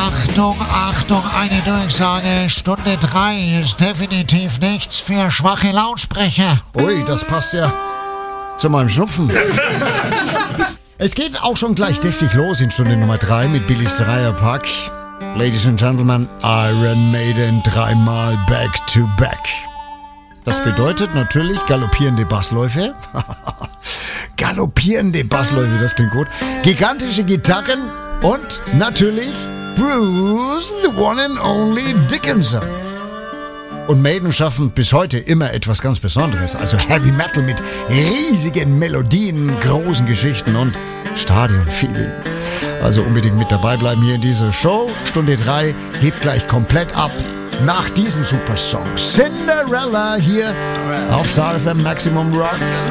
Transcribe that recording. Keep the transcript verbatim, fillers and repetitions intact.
Achtung, Achtung, eine Durchsage. Stunde drei ist definitiv nichts für schwache Lautsprecher. Ui, das passt ja zu meinem Schnupfen. Es geht auch schon gleich deftig los in Stunde Nummer drei mit Billys Dreierpack. Ladies and Gentlemen, Iron Maiden dreimal back to back. Das bedeutet natürlich galoppierende Bassläufe. Galoppierende Bassläufe, das klingt gut. Gigantische Gitarren und natürlich Bruce, the one and only Dickinson. Und Maiden schaffen bis heute immer etwas ganz Besonderes. Also Heavy Metal mit riesigen Melodien, großen Geschichten und Stadion-Feeling. Also unbedingt mit dabei bleiben hier in dieser Show. Stunde drei hebt gleich komplett ab. Nach diesem Supersong Cinderella hier auf Star F M Maximum Rock.